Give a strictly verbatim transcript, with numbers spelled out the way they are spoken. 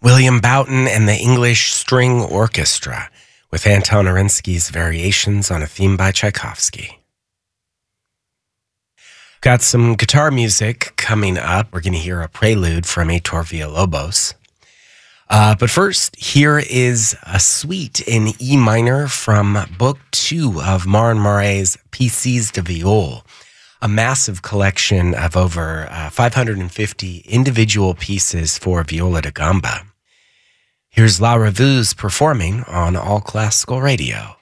William Boughton and the English String Orchestra with Anton Arinsky's Variations on a Theme by Tchaikovsky. Got some guitar music coming up. We're going to hear a prelude from Heitor Villalobos. Uh, but first, here is a suite in E minor from Book Two of Maren Marais's Pièces de Viol, a massive collection of over uh, five hundred fifty individual pieces for viola da gamba. Here's La Revue's performing on All Classical Radio.